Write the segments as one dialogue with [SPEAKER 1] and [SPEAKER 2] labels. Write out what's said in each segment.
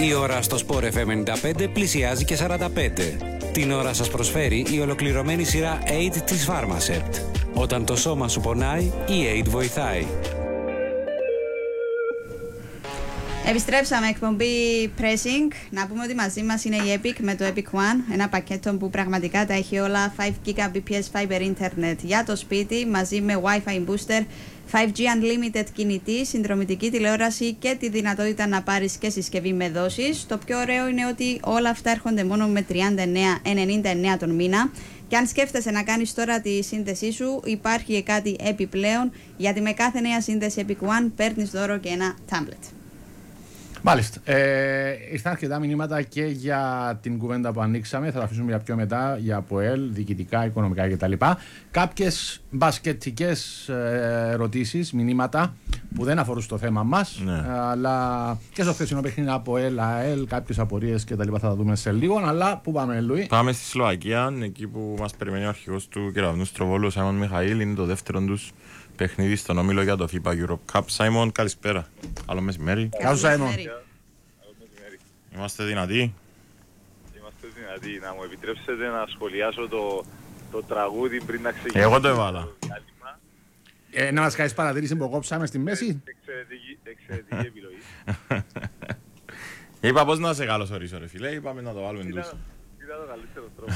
[SPEAKER 1] Η ώρα στο Sport FM 95 πλησιάζει και 45. Την ώρα σας προσφέρει η ολοκληρωμένη σειρά Aid της Pharmacept. Όταν το σώμα σου πονάει, η Aid βοηθάει.
[SPEAKER 2] Επιστρέψαμε, εκπομπή Pressing. Να πούμε ότι μαζί μας είναι η Epic με το Epic One, ένα πακέτο που πραγματικά τα έχει όλα. 5 Gbps Fiber Internet για το σπίτι, μαζί με Wi-Fi Booster, 5G Unlimited κινητή, συνδρομητική τηλεόραση και τη δυνατότητα να πάρεις και συσκευή με δόσεις. Το πιο ωραίο είναι ότι όλα αυτά έρχονται μόνο με 39,99 τον μήνα. Και αν σκέφτεσαι να κάνεις τώρα τη σύνδεσή σου, υπάρχει κάτι επιπλέον, γιατί με κάθε νέα σύνδεση Epic One παίρνεις δώρο και ένα tablet.
[SPEAKER 3] Μάλιστα. Ήρθαν αρκετά μηνύματα και για την κουβέντα που ανοίξαμε. Θα τα αφήσουμε για πιο μετά, για ΑΠΟΕΛ, διοικητικά, οικονομικά κτλ. Κάποιες μπασκετικές ερωτήσεις, μηνύματα που δεν αφορούν στο θέμα μας, αλλά και στο χθεσινό παιχνίδι ΑΠΟΕΛ, ΑΕΛ, κάποιες απορίες κτλ. Θα τα δούμε σε λίγο. Αλλά πού πάμε, Λουί?
[SPEAKER 4] Πάμε στη Σλοβακία, εκεί που μας περιμένει ο αρχηγός του κεραυνού Στροβόλου, ο Σάιμον Μιχαήλ. Είναι το δεύτερο τους παιχνίδι στον όμιλο για το FIBA Europe Cup. Σάιμον, καλησπέρα. Καλό μεσημέρι.
[SPEAKER 3] Καλώς, Σάιμον.
[SPEAKER 4] Είμαστε δυνατοί.
[SPEAKER 5] Είμαστε δυνατοί. Να μου επιτρέψετε να σχολιάσω το τραγούδι πριν να ξεκινήσω.
[SPEAKER 4] Εγώ το έβαλα.
[SPEAKER 3] Να μας κάνεις παρατήρηση που κόψαμε στη μέση.
[SPEAKER 5] Εξαιρετική επιλογή.
[SPEAKER 4] Είπα πώς να σε καλωσορίσω ρε φίλε. Είπαμε να το βάλουμε τους.
[SPEAKER 5] Ήταν το καλύτερο τρόπο.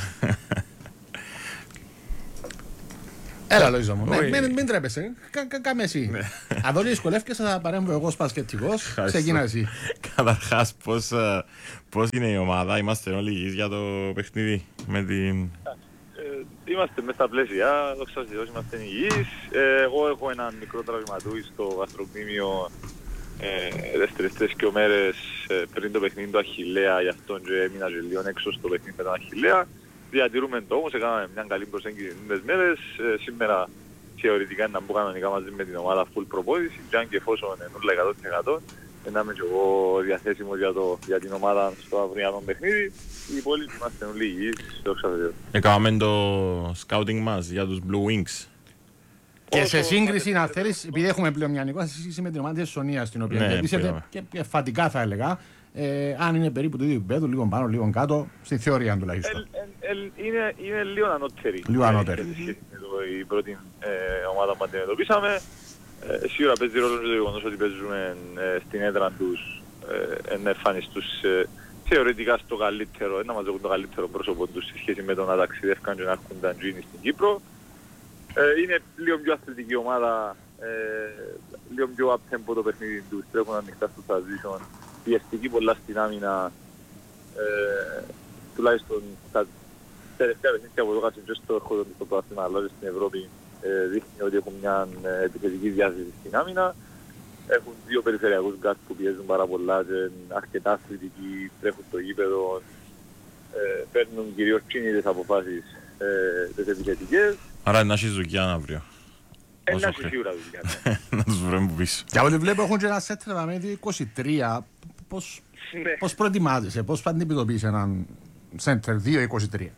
[SPEAKER 3] Έλα, Λοίζο μου. Μην τρέπεσαι. Κάμε εσύ. Αν δεν δυσκολεύκεσαι, θα παρέμβω εγώ ως πασκετικός. Ξεκίνα εσύ.
[SPEAKER 4] Καταρχάς, πώς είναι η ομάδα? Είμαστε όλοι υγιείς για το παιχνίδι με την...
[SPEAKER 5] Είμαστε μέσα στα πλαίσια. Δόξα τω Θεώ, είμαστε υγιείς. Εγώ έχω έναν μικρό τραυματούι στο γαστρομήμιο 4 και μέρες πριν το παιχνίδι του Αχιλλέα. Γι' αυτό και έμεινα και λίγο έξω στο παιχνίδι με τον Αχιλλέα. Διατηρούμε το όμως, έκαναμε μια καλή προσέγγιση τις μέρες. Σήμερα θεωρητικά είναι να μπω κανονικά μαζί με την ομάδα full προπόνηση. Και αν και εφόσον είναι 100% να είμαι και εγώ διαθέσιμος για την ομάδα στο αυριανό παιχνίδι. Οι υπόλοιποι είμαστε όλοι υγιείς, δόξα τω Θεώ.
[SPEAKER 4] Έκαναμε το scouting μας για τους Blue Wings.
[SPEAKER 3] Και σε σύγκριση να θέλεις, επειδή έχουμε πλέον μια νικότητα, σε σύγκριση με την ομάδα της Σονίας, την οποία κερδίσετε και φαντικά θα έλεγα, αν είναι περίπου το ίδιο επίπεδο, λίγο πάνω, λίγο κάτω, στη θεωρία τουλάχιστον.
[SPEAKER 5] Είναι λίγο ανώτερη.
[SPEAKER 3] Λίγο ανώτερη.
[SPEAKER 5] Η πρώτη ομάδα που αντιμετωπίσαμε. Σίγουρα παίζει ρόλο το γεγονός ότι παίζουμε στην έδρα τους, να εμφανιστούν θεωρητικά στο καλύτερο, να μαζεύουν το καλύτερο πρόσωπο τους σε σχέση με το να ταξιδεύκαν και να έρχονται ταντζίνοι στην Κύπρο. Είναι λίγο πιο αθλητική ομάδα, λίγο πιο up-tempo το παιχνίδι τους, τρέχουν ανοιχτά στο transition, πιεστική πολλά στην άμυνα, τουλάχιστον τα τελευταία παιχνίδια που έκαναν και στο έρχονται στο πρωτάθλημα αλλά και στην Ευρώπη δείχνει ότι έχουν μια επιθετική διάθεση στην άμυνα. Έχουν δύο περιφερειακούς γκάρτ που πιέζουν πάρα πολλά και αρκετά αθλητικοί, τρέχουν στο γήπεδο, παίρνουν κυρίως κίνητες αποφάσεις τις επιθετικές.
[SPEAKER 4] Άρα να έχει δουλειά αύριο.
[SPEAKER 5] Να έχει σίγουρα δουλειά.
[SPEAKER 4] Να τους βρούμε πίσω.
[SPEAKER 3] Και από ό,τι βλέπω έχουν και ένα σετ με 23. Πώς προετοιμάζεσαι, πώς θα αντιμετωπίσεις έναν center 2-23?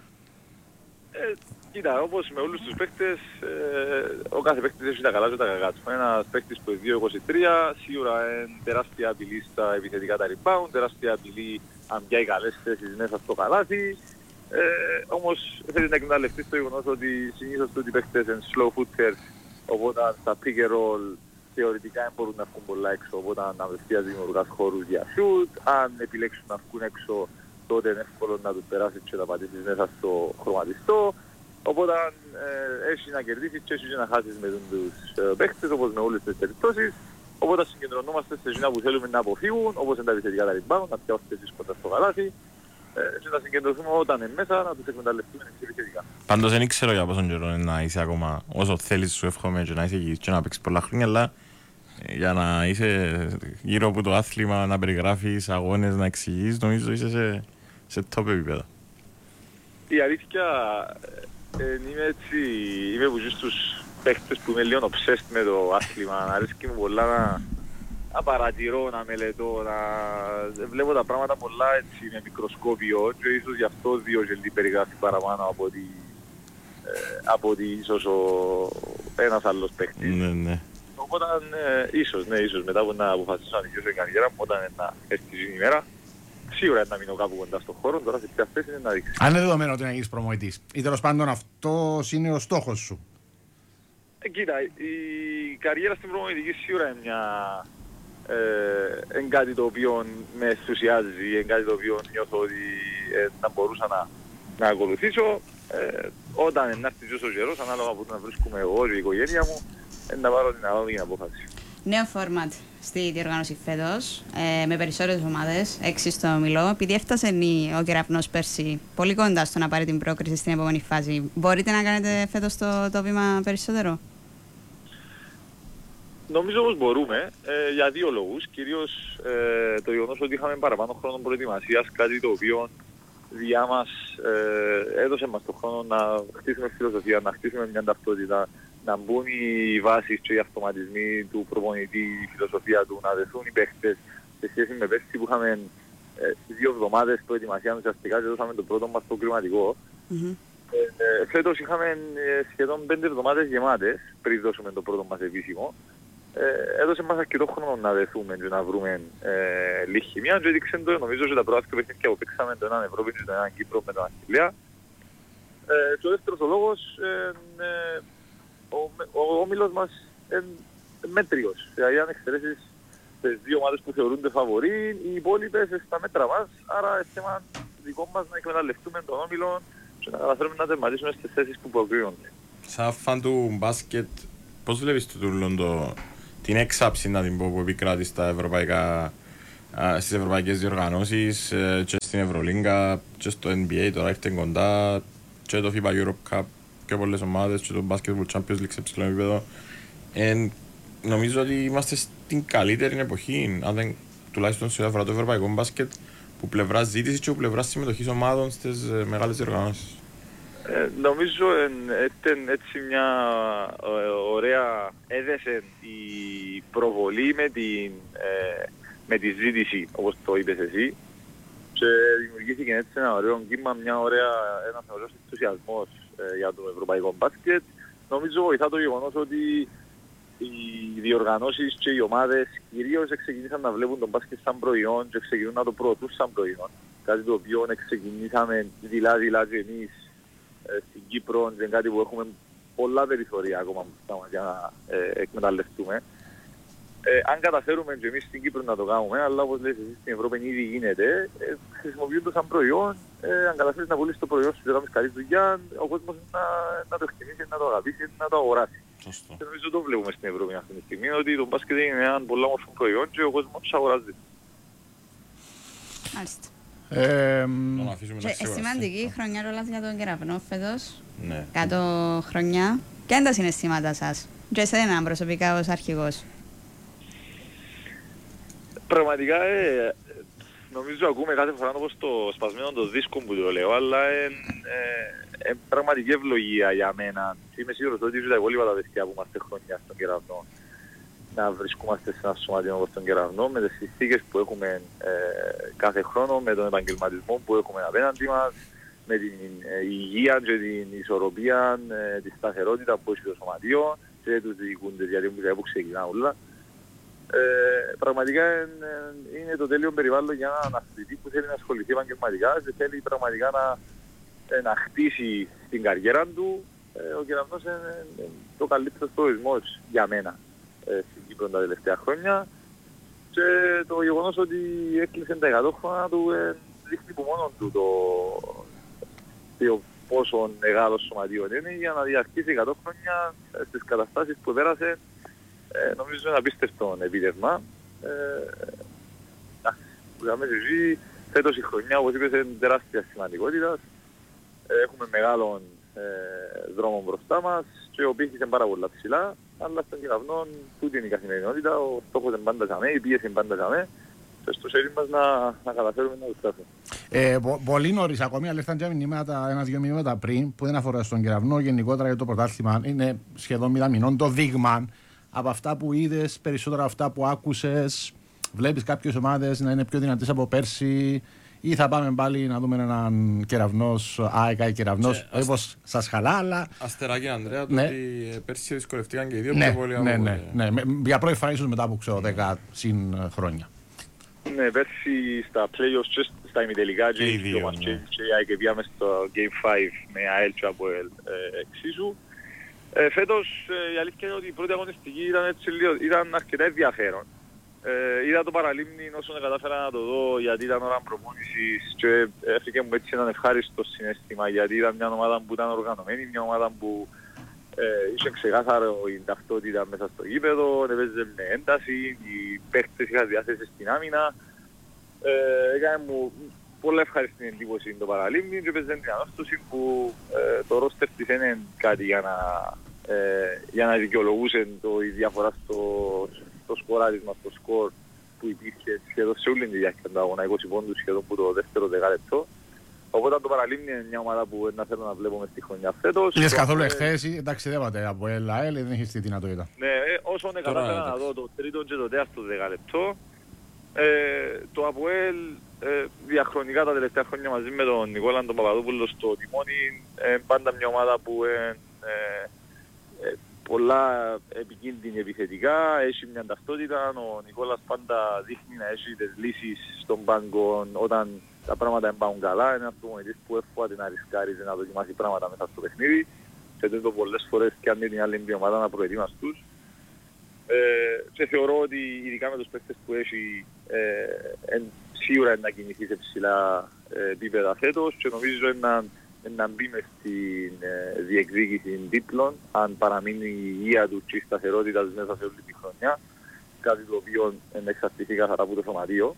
[SPEAKER 5] Κοίτα, όπως με όλους τους παίκτες, ο κάθε παίκτης έχει τα καλά και τα κακά του. Ένας παίκτης που είναι 2-23 σίγουρα είναι τεράστια απειλή στα επιθετικά τα rebound, τεράστια απειλή αν πιάει καλές θέσεις μέσα στο καλάθι. Όμως θέλει να εκμεταλλευτείς το γεγονός ότι συνήθως οι παίκτες είναι slow footers, οπότε στα pick and roll θεωρητικά δεν μπορούν να βγουν πολλά έξω, οπότε απευθείας δημιουργάς χώρους για shoot. Αν επιλέξουν να βγουν έξω, τότε είναι εύκολο να τους περάσεις και να πατήσεις μέσα στο χρωματιστό. Οπότε έχει να κερδίσεις και έχει να χάσεις με τους παίκτες, όπως με όλες τις περιπτώσεις. Οπότε συγκεντρωνόμαστε σε εκείνα που θέλουμε να αποφύγουν, όπως είναι τα επιθετικά τα rebound, να πιάσουν τις κοντά στο καλάθι. Και να συγκεντρωθούμε όταν είναι μέσα, να τους εκμεταλλευτούμε επιθετικά.
[SPEAKER 4] Πάντως δεν ξέρω για πόσον καιρό να είσαι ακόμα, όσο θέλεις σου εύχομαι και να είσαι υγιής και να παίξεις πολλά χρόνια, αλλά για να είσαι γύρω από το άθλημα, να περιγράφεις αγώνες, να εξηγείς, νομίζω είσαι σε top επίπεδα.
[SPEAKER 5] Η αλήθεια είμαι από τους παίχτες που είμαι λίγο obsessed με το άθλημα. Αρέσκει μου πολλά να παρατηρώ, να μελετώ, να βλέπω τα πράγματα πολλά έτσι με μικροσκόπιο και ίσως γι' αυτό διότι περιγράφει παραπάνω από ότι ίσως ένας άλλος παίχτης.
[SPEAKER 4] Ναι.
[SPEAKER 5] Οπότε ίσως μετά από να αποφασίσω να δικαιώσω την καριέρα μου, όταν να έρθει η ημέρα, σίγουρα είναι να μείνω κάπου κοντά στον χώρο, τώρα σε ποια θέση είναι να δείξει.
[SPEAKER 3] Αν είναι δεδομένο ότι να γίνεις προπονητής, ή τέλος πάντων αυτός είναι ο στόχος σου.
[SPEAKER 5] Κοίτα, η καριέρα στην προπονητική σίγουρα είναι είναι κάτι το οποίο με ενθουσιάζει, είναι κάτι το οποίο νιώθω ότι θα μπορούσα να ακολουθήσω. Όταν να έρθει ο καιρός, ανάλογα που να βρίσκουμε εγώ και η οικογένεια μου, να πάρω την ανάλογη απόφαση.
[SPEAKER 2] Νέο φόρματ στη διοργάνωση φέτος, με περισσότερες ομάδες, 6 στο ομιλό. Επειδή έφτασε ο Κεραυνός πέρσι πολύ κοντά στο να πάρει την πρόκριση στην επόμενη φάση, μπορείτε να κάνετε φέτος το βήμα περισσότερο?
[SPEAKER 5] Νομίζω πως μπορούμε, για δύο λόγους. Κυρίως το γεγονός ότι είχαμε παραπάνω χρόνο προετοιμασίας, κάτι το οποίο διά μας έδωσε μας τον χρόνο να χτίσουμε φιλοσοφία, να χτίσουμε μια ταυτότητα, να μπουν οι βάσεις και οι αυτοματισμοί του προπονητή, η φιλοσοφία του, να δεθούν οι παίχτες σε σχέση με πέρσι που είχαμε 2 εβδομάδες προετοιμασία ουσιαστικά και δώσαμε το πρώτο μας το κλιματικό. Φέτος είχαμε σχεδόν 5 εβδομάδες γεμάτες πριν δώσουμε το πρώτο μας επίσημο. Έδωσε μας αρκετό χρόνο να δεθούμε και να βρούμε λίγη χημία και έδειξε το, νομίζω ότι τα πρώτα παιχνίδια που παίξαμε το έναν Ευρώπη και το έναν Κύπρο με τον Αχιλλέα. Και ο δεύτερος ο λόγος, ο όμιλος μας είναι μέτριος. Δηλαδή αν εξαιρέσεις τις 2 ομάδες που θεωρούνται φαβορί, οι υπόλοιπες στα μέτρα μας, άρα είναι θέμα δικό μας να εκμεταλλευτούμε τον όμιλο και να καταφέρουμε να τερματίσουμε στις θέσεις που προκρίνονται.
[SPEAKER 4] Σαν φαν του μπάσκετ, πώς βλέπεις την έξαψη να την πω που επικράτει στις ευρωπαϊκές διοργανώσεις και στην Ευρωλίγκα και στο NBA, τώρα ήρθε κοντά και το FIBA Europe Cup και πολλές ομάδες και το Basketball Champions League σε ψηλό επίπεδο. Νομίζω ότι είμαστε στην καλύτερη εποχή, αν δεν τουλάχιστον σε αφορά το ευρωπαϊκό μπάσκετ, που πλευρά ζήτηση και που πλευρά συμμετοχής ομάδων στις μεγάλες διοργανώσεις.
[SPEAKER 5] Νομίζω έτσι μια ωραία έδεσε η προβολή με τη ζήτηση, όπως το είπες εσύ, και δημιουργήθηκε έτσι ένα ωραίο κύμα, ένας ωραίος ενθουσιασμός για το ευρωπαϊκό μπάσκετ. Νομίζω βοηθά το γεγονός ότι οι διοργανώσεις και οι ομάδες κυρίως ξεκινήσαν να βλέπουν τον μπάσκετ σαν προϊόν και ξεκινούν να το προωθούν σαν προϊόν. Κάτι το οποίο ξεκινήσαμε δειλά και εμείς στην Κύπρο, είναι κάτι που έχουμε πολλά περιθώρια ακόμα για να εκμεταλλευτούμε. Αν καταφέρουμε και εμείς στην Κύπρο να το κάνουμε, αλλά όπως λέτε εσείς στην Ευρώπη ήδη γίνεται, χρησιμοποιούν το σαν προϊόν. Αν καταφέρεις να πουλήσεις το προϊόν σου και να κάνεις καλή δουλειά, ο κόσμος να το εκτιμήσει, να το αγαπήσει, να το αγοράσει. Και νομίζω το βλέπουμε στην Ευρώπη αυτή τη στιγμή, ότι το μπάσκετ είναι ένα πολύ όμορφο προϊόν και ο κόσμος αγοράζει.
[SPEAKER 2] Μάλιστα.
[SPEAKER 3] Σημαντική
[SPEAKER 2] χρονιά ρόλας για τον Κεραυνό φέτος.
[SPEAKER 4] Ναι.
[SPEAKER 2] 100 χρονιά. Ποια είναι τα συναισθήματα σας και εσένα προσωπικά ως αρχηγός?
[SPEAKER 5] Πραγματικά νομίζω ακούμε κάθε φορά όπως το σπασμένο το δίσκο που το λέω, αλλά πραγματική ευλογία για μένα. Είμαι σίγουρος ότι τα υπόλοιπα τα παιδιά που είμαστε χρονιά στον Κεραυνό να βρισκόμαστε σε ένα σωματείο όπως τον Κεραυνό, με τις συνθήκες που έχουμε κάθε χρόνο, με τον επαγγελματισμό που έχουμε απέναντι μας, με την υγεία και την ισορροπία, τη σταθερότητα που έχει το σωματείο και τους διοικούντες, γιατί μου που ξεκινά όλα. Πραγματικά είναι το τέλειο περιβάλλον για έναν αθλητή που θέλει να ασχοληθεί επαγγελματικά και θέλει πραγματικά να χτίσει την καριέρα του. Ο Κεραυνός είναι το καλύτερος προορισμός για μένα στην Κύπρο τα τελευταία χρόνια και το γεγονός ότι έκλεισε τα 100 χρόνια του δείχνει που μόνο του το πόσο μεγάλο σωματείο είναι για να διαρκήσει 100 χρόνια στις καταστάσεις που πέρασε. Νομίζω είναι απίστευτο επίτευγμα. Φέτος η χρονιά, όπως είπες, είναι τεράστια σημαντικότητα. Έχουμε μεγάλων δρόμων μπροστά μας και ο πύχης είναι πάρα πολλά ψηλά, αλλά στον Κεραυνό τούτη είναι η καθημερινότητα, ο στόχος είναι πάντα για μέ, η πίεση είναι πάντα για μέ και στο χέρι μας να καταφέρουμε να το φτάσουμε.
[SPEAKER 3] Πολύ νωρίς ακόμη, αλλά ήρθαν και ένα-δυο μηνύματα πριν που δεν αφορά στον Κεραυνό, γενικότερα για το πρωτάθλημα. Είναι σχεδόν μηδαμινών το δείγμα από αυτά που είδες, περισσότερα αυτά που άκουσες. Βλέπεις κάποιες ομάδες να είναι πιο δυνατές από πέρσι, ή θα πάμε πάλι να δούμε έναν Κεραυνός, ΑΕΚ ή Κεραυνός, όπως σας χαλά, αλλά...
[SPEAKER 4] Αστεράκι, Ανδρέα, το
[SPEAKER 3] ναι.
[SPEAKER 4] ότι πέρσι δυσκολευτήκαν και οι δύο
[SPEAKER 3] ναι,
[SPEAKER 4] πολύ
[SPEAKER 3] ναι. Για πρώτη φορά ίσως μετά από 10 συν χρόνια.
[SPEAKER 5] Ναι, πέρσι στα play-offs και στα ημιτελικά
[SPEAKER 4] Και οι δύο,
[SPEAKER 5] μας
[SPEAKER 4] ναι.
[SPEAKER 5] και η ΑΕΚ πήγαμε στο Game 5 με ΑΕΛ και ΑΠΟΕΛ εξίσου. Φέτος η αλήθεια είναι ότι η πρώτη αγωνιστική ήταν αρκετά ενδιαφέρον. Είδα το Παραλίμνη όσον κατάφερα να το δω γιατί ήταν ώρα προπόνησης και έφυγε μου έτσι έναν ευχάριστο συναίσθημα γιατί ήταν μια ομάδα που ήταν οργανωμένη, μια ομάδα που είχε ξεκάθαρο η ταυτότητα μέσα στο γήπεδο, έπαιζε με ένταση, οι παίκτες είχαν διάθεση στην άμυνα. Έκανε μου πολύ ευχαριστή εντύπωση το Παραλίμνη και έπαιζε την ανόρθωση που το ρόστερ της είναι κάτι για να δικαιολογούσε η διαφορά στο σκοράρισμα, στο σκορ που υπήρχε σχεδόν σε όλη τη διάρκεια του αγώνα, 20 πόντους σχεδόν που το δεύτερο δεκάλεπτο. Οπότε το Παραλίμνη είναι μια ομάδα που να θέλω να βλέπουμε στη χρονιά φέτος.
[SPEAKER 3] Είδες καθόλου εχθές, εντάξει δεν πάτε από ΑΕΛ, δεν έχεις τη δυνατότητα.
[SPEAKER 5] Ναι, όσον κατάφερα να δω το τρίτο και το τέταρτο δεκάλεπτο, το ΑΠΟΕΛ διαχρονικά τα τελευταία χρόνια μαζί με τον Νικόλα τον Παπαδόπουλο στο τιμόνι, πάντα μια ομάδα που πολλά επικίνδυνη επιθετικά, έχει μια ταυτότητα, ο Νικόλας πάντα δείχνει να έχει τις λύσεις στον πάγκο όταν τα πράγματα δεν πάνε καλά, είναι ένας προπονητής που εύκολα να ρισκάρει να δοκιμάσει πράγματα μέσα στο παιχνίδι και τέτοιο πολλές φορές και αν είναι την άλλη ομάδα να προετοίμαστους. Και θεωρώ ότι ειδικά με τους παίκτες που έχει σίγουρα είναι να κινηθεί σε ψηλά επίπεδα φέτος και νομίζω να μπει μες στην διεκδίκηση τίτλων αν παραμείνει η υγεία του και η σταθερότητα μέσα σε όλη τη χρονιά, κάτι το οποίο εξαρτηθεί καθαρά από το σωματείο.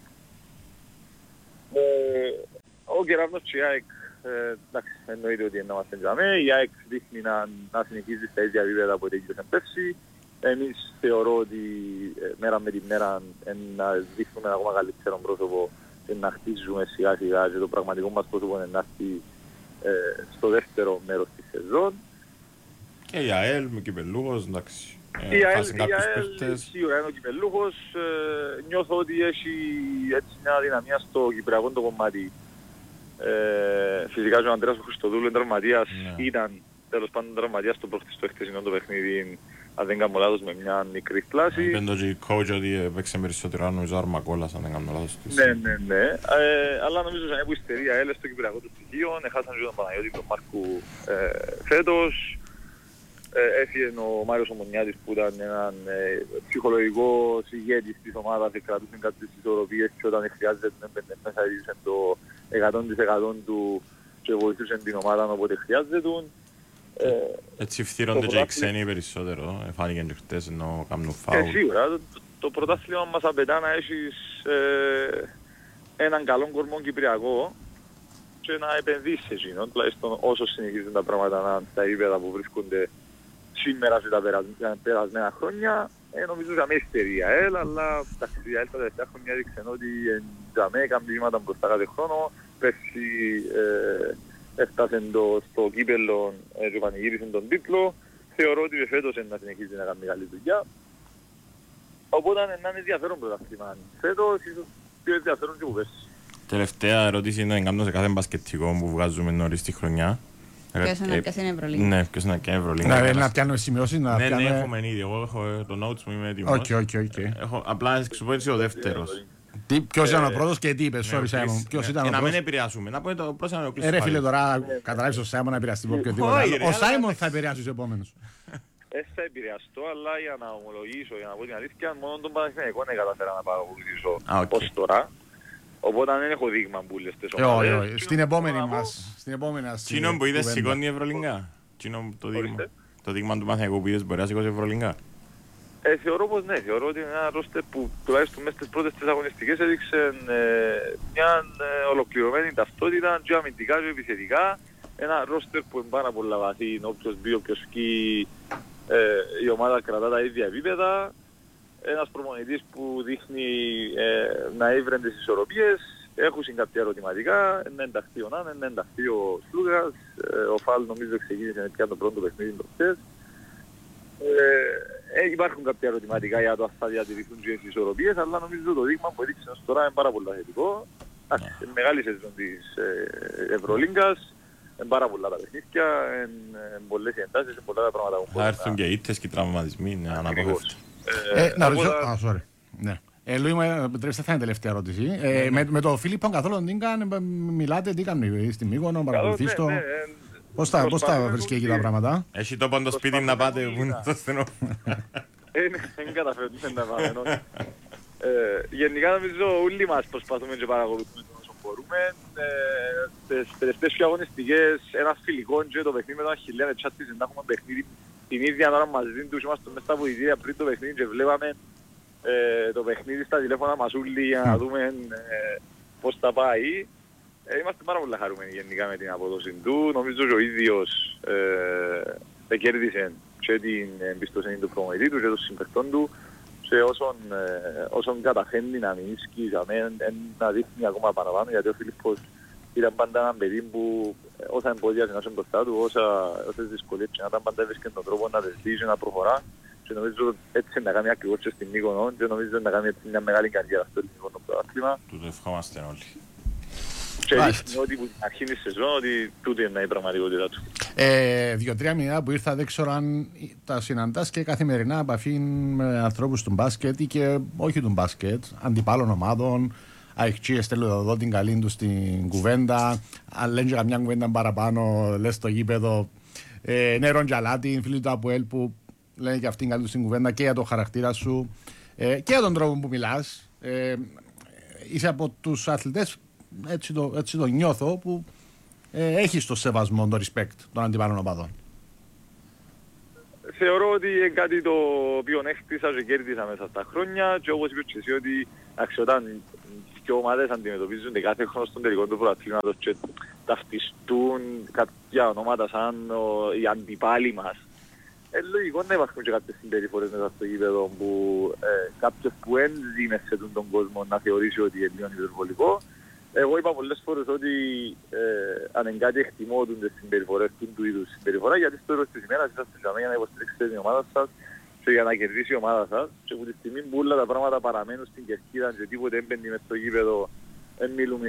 [SPEAKER 5] Ο Κεραύνος και η ΑΕΚ, εντάξει, εννοείται ότι είναι να μας εντιαμε. Η ΑΕΚ δείχνει να συνεχίζει στα ίδια επίπεδα που έγινε πέρσι. Εμείς θεωρώ ότι μέρα με τη μέρα να δείχνουμε ακόμα καλύτερο πρόσωπο και να χτίζουμε σιγά σιγά και το πραγματικό μας πρόσωπο να έρθει στο δεύτερο μέρος της σεζόν.
[SPEAKER 4] Και η ΑΕΛ με κυπελλούχος, εντάξει.
[SPEAKER 5] Η ΑΕΛ σίγουρα είναι ο κυπελλούχος. Νιώθω ότι έχει έτσι μια αδυναμία στο κυπριακό το κομμάτι. Φυσικά και ο Αντρέας Χριστοδούλου είναι τραυματίας, ήταν τέλος πάντων τραυματίας στο χτεσινό το παιχνίδι, αν δεν κάνω λάθος, με μια μικρή φλάση.
[SPEAKER 4] Είπεν το και η coach ότι έπαιξε περισσότερο, νομίζω Αρμακόλας, αν δεν κάνω λάθος.
[SPEAKER 5] Ναι. Αλλά νομίζω σαν που υστερεί η ΑΕΛ στο κυπριακό του στοιχείο, έχασαν και τον Παναγιώτη τον Μάρκου φέτος. Έφυγε ο Μάριος Ομονιάτης που ήταν έναν ψυχολογικός ηγέτης της ομάδας και κρατούσε κάποιες ισορροπίες και όταν χρειάζεται να έμπαινε μέσα έδειξε το 100% του και βοηθούσε την ομάδα όποτε χρειάζεται.
[SPEAKER 4] Έτσι φθύρονται και οι ξένοι περισσότερο, φάνηκε και χτες ενώ κάνουν φάουλ.
[SPEAKER 5] Σίγουρα, το πρωτάθλημα μας απαιτά να έχεις έναν καλό κορμό κυπριακό και να επενδύσεις σε εκείνον, τουλάχιστον όσο συνεχίζουν τα πράγματα στα επίπεδα που βρίσκονται σήμερα σε τα περασμένα χρόνια. Νομίζω ότι δεν υστερεί η ΑΕΛ, αλλά η ΑΕΛ τα τελευταία χρόνια έδειξε ότι έκαμε βήματα μπροστά κάθε χρόνο. Πέρσι έφτασε στο κύπελλο και πανηγύρισε τον τίτλο. Θεωρώ ότι φέτος να συνεχίζει να κάνει καλή δουλειά. Οπότε να είναι ενδιαφέρον πρωτάθλημα. Φέτος ίσως πιο ενδιαφέρον και που πέρσι.
[SPEAKER 4] Τελευταία ερώτηση είναι να κάνω σε κάθε μπασκετικό που βγάζουμε νωρίς τη χρονιά.
[SPEAKER 2] Ποιος είναι να πιάσει Ευρωλίγκα.
[SPEAKER 4] Ναι, ποιος είναι να πιάσει Ευρωλίγκα.
[SPEAKER 3] Να πιάνω σημειώσεις, να πιάνω...
[SPEAKER 4] Ναι, έχουμε ήδη. Εγώ έχω το notes μου, είμαι έτοιμος.
[SPEAKER 3] Οκ.
[SPEAKER 4] Απλά σου πω έτσι ο δεύτερος.
[SPEAKER 3] Ποιος ήταν ο πρώτος και τι είπες, sorry Σάιμον. Ποιος ήταν ο
[SPEAKER 4] να μην
[SPEAKER 3] πρώτος.
[SPEAKER 4] επηρεάσουμε. Να πούμε το πρόσωπο να κλείσει.
[SPEAKER 3] Ρε φίλε τώρα καταλάβεις ο Σάιμον να επηρεαστεί από οποιοδήποτε άλλο. Ο Σάιμον θα επηρεάσει τους επόμενους.
[SPEAKER 5] Θα επηρεαστώ, αλλά για να ομολογήσω, για να πω την αλήθεια, μόνο τον Παναθηναϊκό δεν καταφέρα να παρακολουθήσω ως τώρα. Οπότε δεν έχω δείγμα που λες τις ομάδες.
[SPEAKER 3] Στην επόμενη μας...
[SPEAKER 4] Τσίνο που είδες σηκώνει η Ευρωλίγκα. Το δείγμα του Παναθηναϊκού που είδες μπορεί να σηκώσει η Ευρωλίγκα.
[SPEAKER 5] Θεωρώ πως ναι, θεωρώ ότι είναι ένα ρόστερ που τουλάχιστον μέσα στις πρώτες τις αγωνιστικές έδειξε μια ολοκληρωμένη ταυτότητα και αμυντικά και επιθετικά. Ένα ρόστερ που είναι πάρα πολύ βαθύ, όποιος μπει, όποιος βγει, η ομάδα κρατά τα ίδια επίπεδα. Ένας προπονητής που δείχνει να έβρεν τις ισορροπίες, έχουν κάποια ερωτηματικά, να ενταχθεί ο Νάν, να ενταχθεί ο Σλούγας, ο Φαλ νομίζω ξεκίνησε πια το πρώτο παιχνίδι προχτές. Υπάρχουν κάποια ερωτηματικά για το αν θα διατηρηθούν τις ισορροπίες, αλλά νομίζω το δείγμα που έδειξε ως τώρα είναι πάρα πολύ θετικό. Είναι μεγάλη σεζόν της Ευρωλίγκας, είναι πάρα πολλά τα παιχνίδια, είναι πολλές οι εντάσεις, είναι πολλά τα πράγματα που
[SPEAKER 4] θα έρθουν και ήττες και τραυματισμοί, είναι αναπόφευκτο.
[SPEAKER 3] Να ρωτήσω, sorry. Ναι. Λούι, μου επιτρέψτε, θα είναι τελευταία ερώτηση. Με τον Φίλιππον καθόλου δεν μιλάτε, τι κάνουν στη Μύκονο, παρακολουθείς το. Πώς τα βρίσκει εκεί τα πράγματα?
[SPEAKER 4] Έχει τόπο το σπίτι να πάτε που είναι το στενό.
[SPEAKER 5] Δεν καταφέρουμε να πάμε. Γενικά νομίζω όλοι μας προσπαθούμε και παρακολουθούμε όσο μπορούμε. Στις τελευταίες πιο αγωνιστικές, ένα φιλικό και το παιχνίδι με τον Αχιλλέα Τσάτης, να έχουμε παιχνίδι την ίδια ώρα μαζί τους, είμαστε μέσα στα βοηθήρια πριν το παιχνίδι και βλέπαμε το παιχνίδι στα τηλέφωνα μας όλοι για να δούμε πώς θα πάει. Είμαστε πάρα πολύ χαρούμενοι γενικά με την απόδοση του. Νομίζω ότι ο ίδιος κέρδισε και την εμπιστοσύνη του προμονητή του και των συμπαικτών του σε όσον καταφέρνει να μείνει να δείχνει ακόμα παραπάνω, γιατί ο Φίλιππος ήταν πάντα ένα παιδί που όσα εμπόδια συνάσουν μπροστά του, όσες δυσκολίες και να ήταν πάντα έβρισκε τον τρόπο να δεσδύσει, να προχωρά, και νομίζω έτσι να κάνει ακριβώς και στην Μύκονο και νομίζω να κάνει έτσι μια μεγάλη καριέρα στο ελληνικό πρωτάθλημα.
[SPEAKER 4] Του το ευχόμαστε όλοι.
[SPEAKER 5] Και δείχνει ότι που αρχίζει η σεζόν ότι τούτη είναι η πραγματικότητά του.
[SPEAKER 3] 2-3 μηνιά που ήρθα, δεν ξέρω αν τα συναντάς και καθημερινά επαφή με ανθρώπους του μπάσκετ ή και όχι του μπάσκετ, αντιπάλων ομάδων, αεξίες στέλνουν εδώ την καλή του στην κουβέντα, αν λένε και καμιά κουβέντα παραπάνω, λες στο γήπεδο, Νερόν Τζαλάτη, φίλοι του ΑΠΟΕΛ που λένε και αυτήν καλή του στην κουβέντα και για τον χαρακτήρα σου και για τον τρόπο που μιλάς. Είσαι από τους αθλητές, έτσι το νιώθω, που έχεις το σεβασμό, το respect των αντιπάλων οπαδών.
[SPEAKER 5] Θεωρώ ότι είναι κάτι το οποίο έκτισα και κέρδισα μέσα στα χρόνια και όπως είπες και εσύ ότι όταν και ομάδες αντιμετωπίζονται κάθε χρόνο στον τελικό του πρωταθλήματος και ταυτιστούν κάποια ονόματα σαν οι αντιπάλοι μας, λογικό να υπάρχουν και κάποιες συμπεριφορές μέσα στο γήπεδο που κάποιος που ένζηνε σε τον κόσμο να θεωρήσει ότι είναι λίγο υπερβολικό. Εγώ είπα πολλές φορές ότι αν είναι κάτι εκτιμώ τις συμπεριφορές του είδους συμπεριφορά, γιατί στο τέλος της ημέρας είσαστε για να υποστηρίξετε την ομάδα σας και για να κερδίσει η ομάδα σας, και από τη στιγμή που όλα τα πράγματα παραμένουν στην κερκίδα και τίποτε έμπαινει μες στο γήπεδο, δεν μιλούμε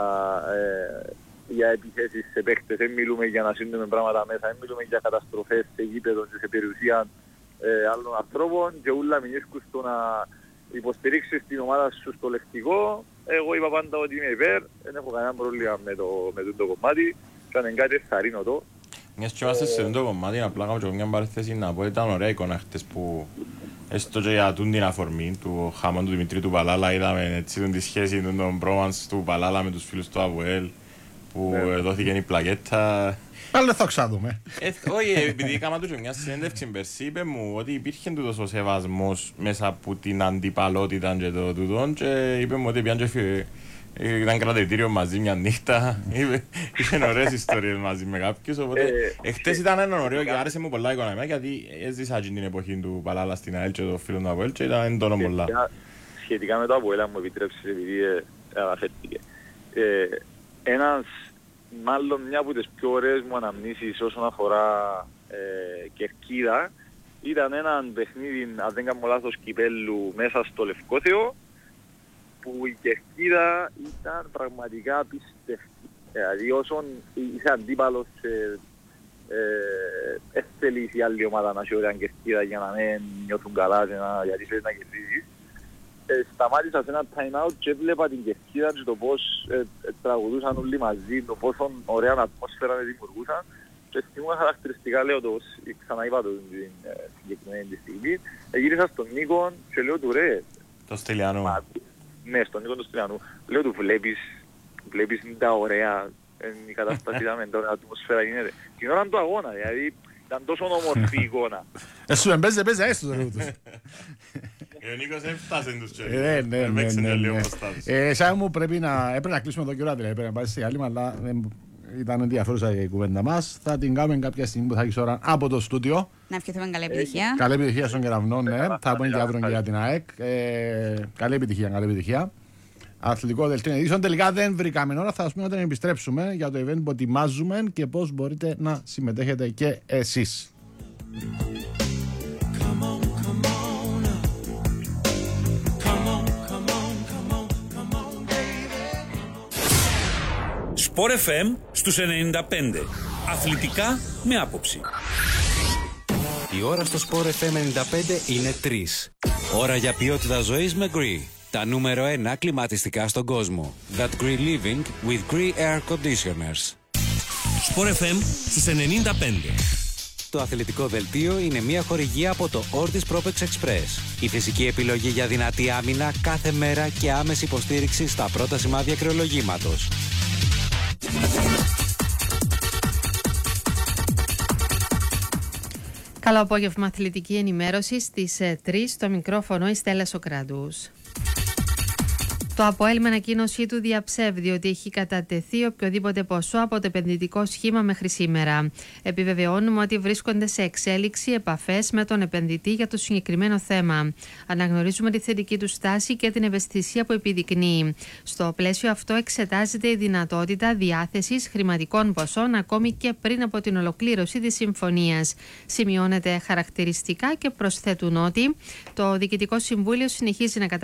[SPEAKER 5] για επιθέσεις σε παίχτες, δεν μιλούμε για να σύνδουμε πράγματα μέσα, δεν μιλούμε για καταστροφές σε γήπεδο και σε περιουσία άλλων ανθρώπων, και όλα μην ήρκουν στο να υποστηρίξεις την ομάδα σου στο λεκτικό. Εγώ είπα πάντα ότι είμαι υπέρ, δεν έχω κανένα πρόβλημα με το κομμάτι και αν είναι κάτι εθαρρύνω το.
[SPEAKER 4] Μιας και είμαστε σε το κομμάτι, απλά κάνω και μια παρέθεση να πω ότι ήταν ωραία εικόνα χτες που έστω και για την αφορμή του χάμων του Δημητρή του Παλάλα, είδαμε έτσι τη σχέση των πρόμανς του Παλάλα με τους φίλους του ΑΒΟΕΛ που δόθηκε η πλακέτα.
[SPEAKER 3] Πάλι δεν θα ξάδουμε.
[SPEAKER 4] Όχι, επειδή έκανα του μια συνέντευξη πέρσι, είπε μου ότι υπήρχε τούτος ο σεβασμός μέσα από την αντιπαλότητα και το τούτον, και είπε μου ότι πιάνε και ήταν κρατητήριο μαζί μια νύχτα, είχε ωραίες ιστορίες μαζί με κάποιους, οπότε εχθές ήταν ένα ωραίο και άρεσε μου πολλά εικόνα, γιατί έζησα την εποχή του Παλάλα στην ΑΕΛ και το φίλο του ΑΒΟΕΛ και ήταν έντονο πολλά.
[SPEAKER 5] Σχετικά με το ΑΒΟΕΛ, αν μου επιτρέψεις, επειδή αναφέρθηκε, μάλλον μια από τις πιο ωραίες μου αναμνήσεις όσον αφορά κερκίδα ήταν έναν παιχνίδι, αν δεν κάνω λάθος, κυπέλλου μέσα στο Λευκόθεο, που η κερκίδα ήταν πραγματικά απίστευτη. Δηλαδή όσον είσαι αντίπαλος θέλει η άλλη ομάδα να έχει ωραία κερκίδα για να μην νιώθουν καλά γιατί θέλεις να κερδίσεις. Σταμάτησα σε ένα time out και έβλεπα την κερκίδα και το πώς τραγουδούσαν όλοι μαζί, το πόσο ωραία ατμόσφαιρα δημιουργούσαν, και θυμούμαι χαρακτηριστικά, λέω το, ξαναείπα το την συγκεκριμένη τη στιγμή, γύρισα στον Νίκο και λέω του ρε.
[SPEAKER 4] Το Στυλιανού.
[SPEAKER 5] Ναι, στον Νίκο του Στυλιανού. Λέω του βλέπεις τα ωραία, η κατάσταση ήταν με την ατμόσφαιρα γίνεται. Την ώρα του αγώνα, δηλαδή ήταν τόσο όμορφη η εικόνα.
[SPEAKER 3] Σου εμπέζε έστω το ρούτος.
[SPEAKER 4] Ο Νίκος έφτασε τους τσέλους.
[SPEAKER 3] Ναι. Σαν μου έπρεπε να κλείσουμε εδώ και ώρα, πρέπει να πάει σε άλλη, αλλά ήταν ενδιαφέρουσα η κουβέντα μας. Θα την κάνουμε κάποια στιγμή που θα έχεις ώρα από το στούντιο.
[SPEAKER 2] Να ευχηθούμε καλή επιτυχία.
[SPEAKER 3] Καλή επιτυχία στον Κεραυνό, ναι. Θα πούμε και αύριο και για την ΑΕΚ. Καλή επιτυχία. Αθλητικό δελτίο ειδήσεων. Τελικά δεν βρήκαμε ώρα. Θα σας πούμε όταν επιστρέψουμε για το event που ετοιμάζουμε και πώς μπορείτε να συμμετέχετε και εσείς.
[SPEAKER 6] Sport FM στους 95. Αθλητικά με άποψη.
[SPEAKER 1] Η ώρα στο Sport FM 95 είναι 3. Ώρα για ποιότητα ζωής με Gree. Τα νούμερο 1 κλιματιστικά στον κόσμο. That Green Living with Green Air Conditioners.
[SPEAKER 7] Sport FM στους 95.
[SPEAKER 1] Το αθλητικό δελτίο είναι μια χορηγία από το Ortis Propex Express. Η φυσική επιλογή για δυνατή άμυνα κάθε μέρα και άμεση υποστήριξη στα πρώτα σημάδια κρεολογήματος.
[SPEAKER 8] Καλό απόγευμα, αθλητική ενημέρωση στις 3 στο μικρόφωνο η Στέλλα Σοκράτους. Το ΑΠΟΕΛ με ανακοίνωσή του διαψεύδει ότι έχει κατατεθεί οποιοδήποτε ποσό από το επενδυτικό σχήμα μέχρι σήμερα. Επιβεβαιώνουμε ότι βρίσκονται σε εξέλιξη επαφές με τον επενδυτή για το συγκεκριμένο θέμα. Αναγνωρίζουμε τη θετική του στάση και την ευαισθησία που επιδεικνύει. Στο πλαίσιο αυτό εξετάζεται η δυνατότητα διάθεσης χρηματικών ποσών ακόμη και πριν από την ολοκλήρωση της συμφωνίας. Σημειώνεται χαρακτηριστικά και προσθέτουν ότι το Διοικητικό Συμβούλιο συνεχίζει να